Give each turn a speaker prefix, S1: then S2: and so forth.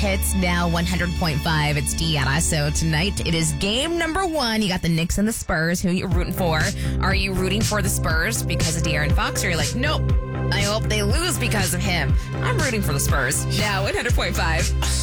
S1: hits, now 100.5. It's Deanna. So tonight it is game number 1. You got the Knicks and the Spurs. Who are you rooting for? Are you rooting for the Spurs because of De'Aaron Fox? Or you're like, nope, I hope they lose because of him. I'm rooting for the Spurs. Now 100.5.